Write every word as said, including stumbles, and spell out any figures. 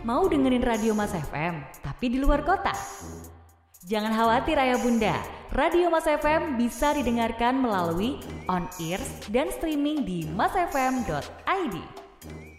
Mau dengerin Radio Mas F M, tapi di luar kota? Jangan khawatir ayah bunda, Radio Mas F M bisa didengarkan melalui on-air dan streaming di masfm dot i d.